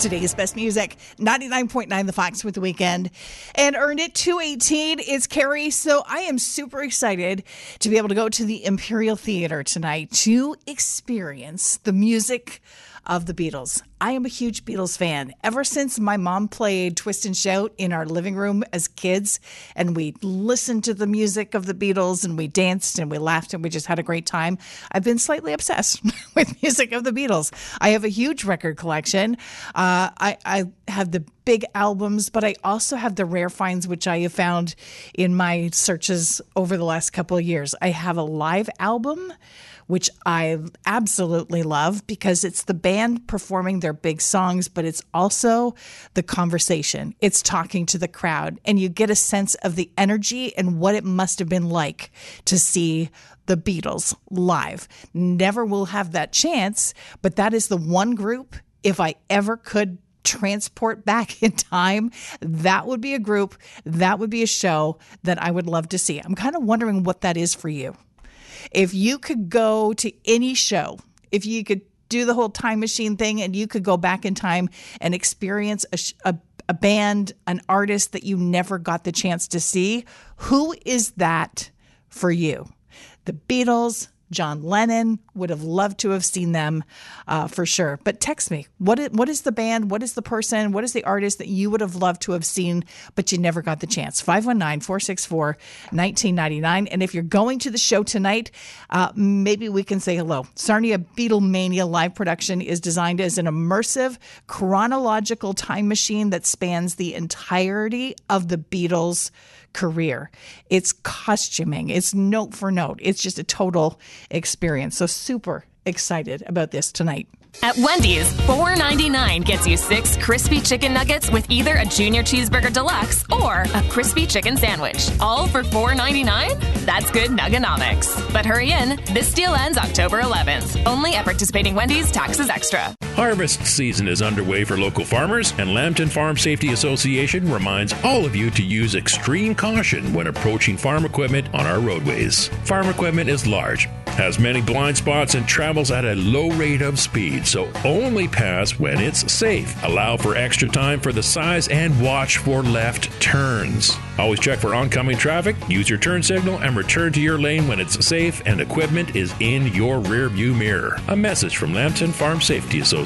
Today's best music, 99.9 The Fox with the Weekend, and earned it 218 is Carrie. So I am super excited to be able to go to the Imperial Theater tonight to experience the music of the Beatles. I am a huge Beatles fan. Ever since my mom played Twist and Shout in our living room as kids, and we listened to the music of the Beatles, and we danced and we laughed and we just had a great time, I've been slightly obsessed with music of the Beatles. I have a huge record collection. I have the big albums, but I also have the rare finds, which I have found in my searches over the last couple of years. I have a live album, which I absolutely love because it's the band performing their big songs, but it's also the conversation. It's talking to the crowd, and you get a sense of the energy and what it must have been like to see the Beatles live. Never will have that chance, but that is the one group, if I ever could transport back in time, that would be a group, that would be a show that I would love to see. I'm kind of wondering what that is for you. If you could go to any show, if you could do the whole time machine thing and you could go back in time and experience a band, an artist that you never got the chance to see, who is that for you? The Beatles, John Lennon, would have loved to have seen them for sure. But text me. What is the band? What is the person? What is the artist that you would have loved to have seen, but you never got the chance? 519-464-1999. And if you're going to the show tonight, maybe we can say hello. Sarnia Beatlemania live production is designed as an immersive, chronological time machine that spans the entirety of the Beatles' career. It's costuming. It's note for note. It's just a total experience. So super excited about this tonight. At Wendy's, $4.99 gets you 6 crispy chicken nuggets with either a Junior Cheeseburger Deluxe or a crispy chicken sandwich. All for $4.99? That's good nuggonomics. But hurry in. This deal ends October 11th. Only at participating Wendy's, taxes extra. Harvest season is underway for local farmers, and Lambton Farm Safety Association reminds all of you to use extreme caution when approaching farm equipment on our roadways. Farm equipment is large, has many blind spots, and travels at a low rate of speed, so only pass when it's safe. Allow for extra time for the size and watch for left turns. Always check for oncoming traffic, use your turn signal, and return to your lane when it's safe and equipment is in your rearview mirror. A message from Lambton Farm Safety Association.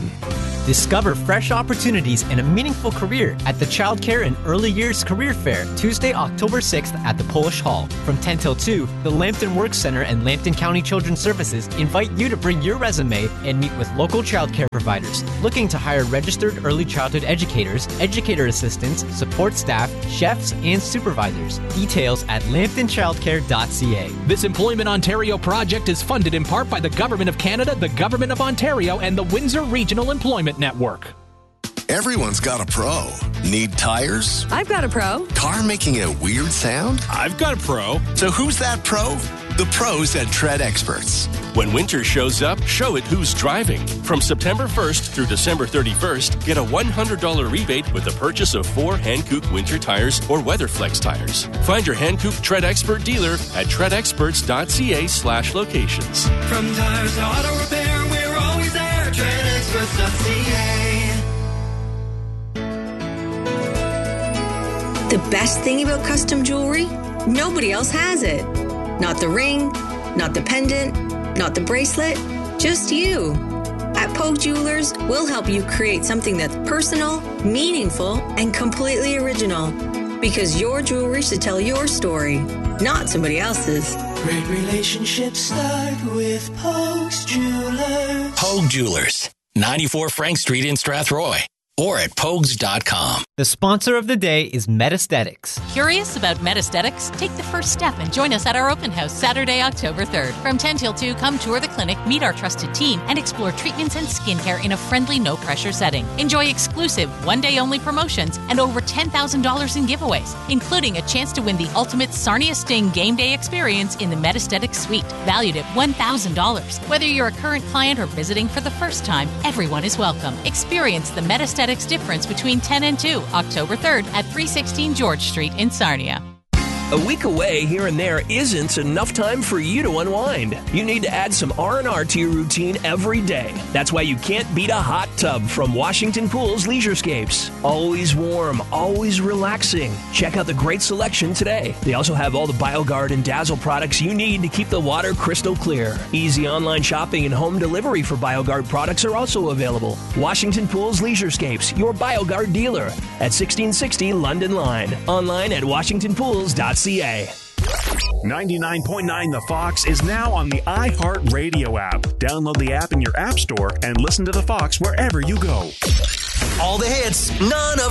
Discover fresh opportunities and a meaningful career at the Child Care and Early Years Career Fair, Tuesday, October 6th at the Polish Hall. From 10 till 2, the Lambton Work Center and Lambton County Children's Services invite you to bring your resume and meet with local child care providers looking to hire registered early childhood educators, educator assistants, support staff, chefs, and supervisors. Details at lambtonchildcare.ca. This Employment Ontario project is funded in part by the Government of Canada, the Government of Ontario, and the Windsor Regional Employment Network. Everyone's got a pro. Need tires? I've got a pro. Car making a weird sound? I've got a pro. So who's that pro? The pros at Tread Experts. When winter shows up, show it who's driving. From September 1st through December 31st, get a $100 rebate with the purchase of 4 Hankook winter tires or WeatherFlex tires. Find your Hankook Tread Expert dealer at treadexperts.ca/locations. From tires to auto repair, we're always there. treadexperts.ca. The best thing about custom jewelry? Nobody else has it. Not the ring, not the pendant, not the bracelet, just you. At Pogue Jewelers, we'll help you create something that's personal, meaningful, and completely original. Because your jewelry should tell your story, not somebody else's. Great relationships start with Pogue Jewelers. Pogue Jewelers, 94 Frank Street in Strathroy. Or at pogues.com. The sponsor of the day is Metasthetics. Curious about Metasthetics? Take the first step and join us at our open house Saturday, October 3rd. From 10 till 2, come tour the clinic, meet our trusted team, and explore treatments and skincare in a friendly, no-pressure setting. Enjoy exclusive, one-day-only promotions and over $10,000 in giveaways, including a chance to win the ultimate Sarnia Sting game day experience in the Metasthetics Suite, valued at $1,000. Whether you're a current client or visiting for the first time, everyone is welcome. Experience the Metasthetics difference between 10 and 2, October 3rd at 316 George Street in Sarnia. A week away here and there isn't enough time for you to unwind. You need to add some R&R to your routine every day. That's why you can't beat a hot tub from Washington Pools Leisurescapes. Always warm, always relaxing. Check out the great selection today. They also have all the BioGuard and Dazzle products you need to keep the water crystal clear. Easy online shopping and home delivery for BioGuard products are also available. Washington Pools Leisurescapes, your BioGuard dealer at 1660 London Line. Online at washingtonpools.ca. 99.9 The Fox is now on the iHeartRadio app. Download the app in your app store and listen to The Fox wherever you go. All the hits, none of